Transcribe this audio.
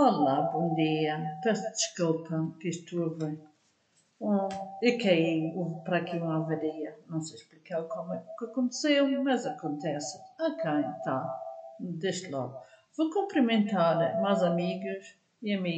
Olá, bom dia. Peço desculpa que isto houve. Eu caí, houve para aqui uma avaria. Não sei explicar como é que aconteceu, mas acontece. Ok, tá. Deixa logo. Vou cumprimentar meus amigos e amigas.